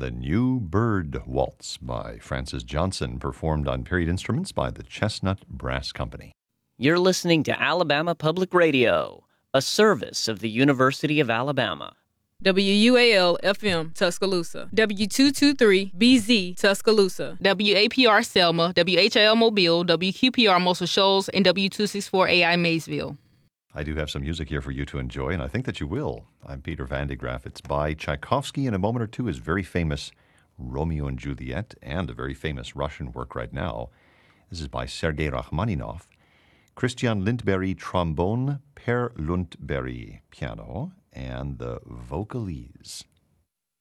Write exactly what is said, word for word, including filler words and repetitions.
the New Bird Waltz by Francis Johnson, performed on period instruments by the Chestnut Brass Company. You're listening to Alabama Public Radio, a service of the University of Alabama. W U A L F M Tuscaloosa, W two twenty-three B Z Tuscaloosa, W A P R Selma, W H L Mobile, W Q P R Muscle Shoals, and W two sixty-four A I Maysville. I do have some music here for you to enjoy, and I think that you will. I'm Peter Van de Graaff. It's by Tchaikovsky. In a moment or two, his very famous Romeo and Juliet, and a very famous Russian work right now. This is by Sergei Rachmaninoff. Christian Lindberry, trombone, Per Lundberry, piano, and the Vocalese.